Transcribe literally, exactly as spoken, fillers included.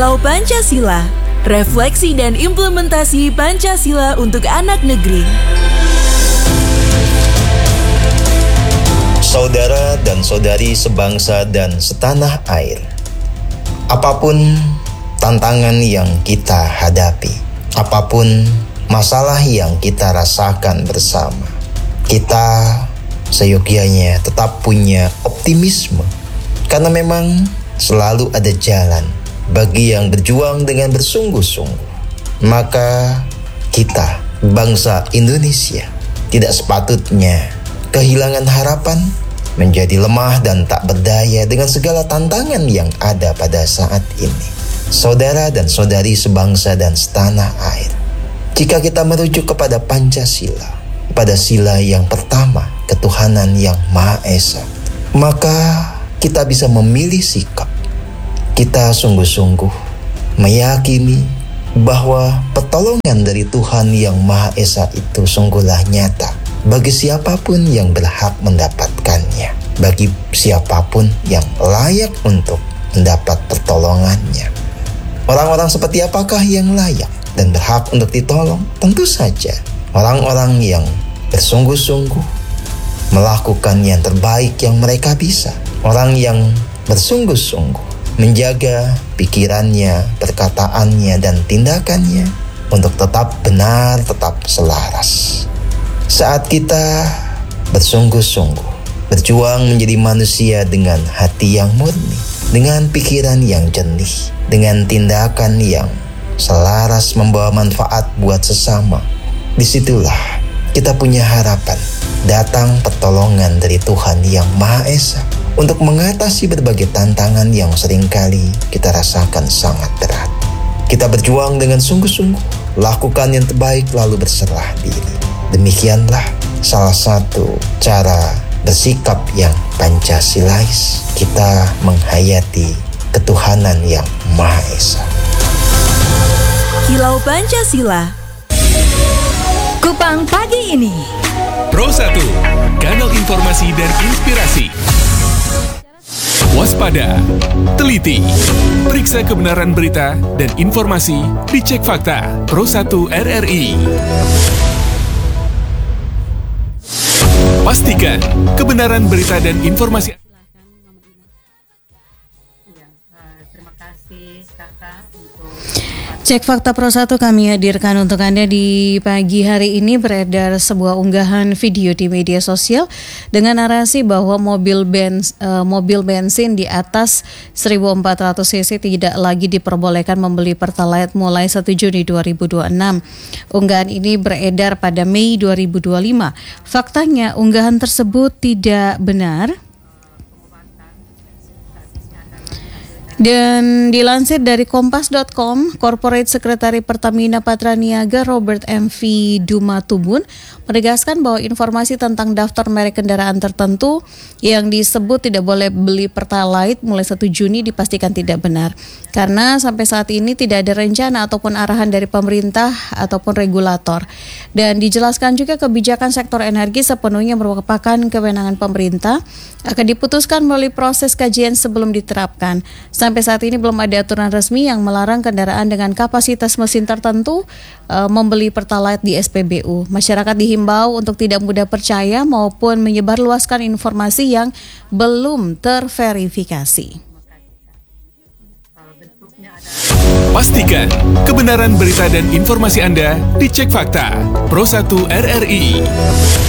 Kilau Pancasila, refleksi dan implementasi Pancasila untuk anak negeri. Saudara dan saudari sebangsa dan setanah air, apapun tantangan yang kita hadapi, apapun masalah yang kita rasakan bersama, kita seyogyanya tetap punya optimisme, karena memang selalu ada jalan bagi yang berjuang dengan bersungguh-sungguh. Maka kita, bangsa Indonesia, tidak sepatutnya kehilangan harapan, menjadi lemah dan tak berdaya dengan segala tantangan yang ada pada saat ini. Saudara dan saudari sebangsa dan setanah air, jika kita merujuk kepada Pancasila, pada sila yang pertama, ketuhanan yang Maha Esa, maka kita bisa memilih sikap. Kita sungguh-sungguh meyakini bahwa pertolongan dari Tuhan yang Maha Esa itu sungguhlah nyata bagi siapapun yang berhak mendapatkannya, bagi siapapun yang layak untuk mendapat pertolongannya. Orang-orang seperti apakah yang layak dan berhak untuk ditolong? Tentu saja orang-orang yang bersungguh-sungguh melakukan yang terbaik yang mereka bisa. Orang yang bersungguh-sungguh menjaga pikirannya, perkataannya, dan tindakannya untuk tetap benar, tetap selaras. Saat kita bersungguh-sungguh berjuang menjadi manusia dengan hati yang murni, dengan pikiran yang jernih, dengan tindakan yang selaras membawa manfaat buat sesama, disitulah kita punya harapan datang pertolongan dari Tuhan yang Maha Esa untuk mengatasi berbagai tantangan yang seringkali kita rasakan sangat berat. Kita berjuang dengan sungguh-sungguh, lakukan yang terbaik lalu berserah diri. Demikianlah salah satu cara bersikap yang Pancasilais, kita menghayati ketuhanan yang Maha Esa. Kilau Pancasila. Kupang pagi ini. Pro satu, kanal informasi dan inspirasi. Waspada, teliti, periksa kebenaran berita dan informasi, dicek fakta. Pro satu R R I. Pastikan kebenaran berita dan informasi. Terima kasih kakak untuk Cek Fakta Pro satu kami hadirkan untuk Anda di pagi hari ini. Beredar sebuah unggahan video di media sosial dengan narasi bahwa mobil bens, uh, mobil bensin di atas seribu empat ratus cc tidak lagi diperbolehkan membeli Pertalite mulai satu Juni dua ribu dua puluh enam. Unggahan ini beredar pada Mei dua ribu dua puluh lima. Faktanya unggahan tersebut tidak benar. Dan dilansir dari kompas dot com, Corporate Sekretari Pertamina Patraniaga Robert M V Dumatubun menegaskan bahwa informasi tentang daftar merek kendaraan tertentu yang disebut tidak boleh beli Pertalite mulai satu Juni dipastikan tidak benar. Karena sampai saat ini tidak ada rencana ataupun arahan dari pemerintah ataupun regulator. Dan dijelaskan juga kebijakan sektor energi sepenuhnya merupakan kewenangan pemerintah, akan diputuskan melalui proses kajian sebelum diterapkan. Sampai saat ini belum ada aturan resmi yang melarang kendaraan dengan kapasitas mesin tertentu uh, membeli Pertalite di S P B U. Masyarakat dihimbau untuk tidak mudah percaya maupun menyebarluaskan informasi yang belum terverifikasi. Pastikan kebenaran berita dan informasi Anda dicek fakta. Pro satu R R I.